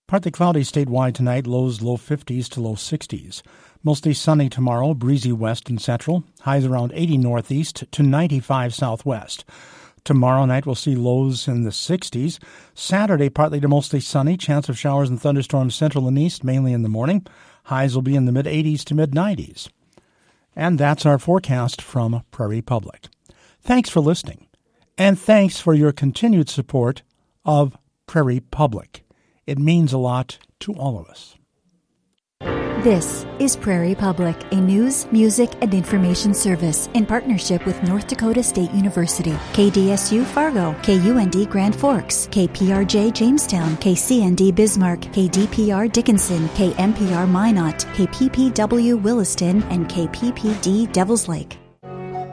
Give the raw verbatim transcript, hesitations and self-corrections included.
Partly cloudy statewide tonight, lows low fifties to low sixties. Mostly sunny tomorrow, breezy west and central. Highs around eighty northeast to ninety-five southwest. Tomorrow night we'll see lows in the sixties. Saturday, partly to mostly sunny. Chance of showers and thunderstorms central and east, mainly in the morning. Highs will be in the mid-eighties to mid-nineties. And that's our forecast from Prairie Public. Thanks for listening. And thanks for your continued support of Prairie Public. It means a lot to all of us. This is Prairie Public, a news, music, and information service in partnership with North Dakota State University, K D S U Fargo, K U N D Grand Forks, K P R J Jamestown, K C N D Bismarck, K D P R Dickinson, K M P R Minot, K P P W Williston, and K P P D Devils Lake.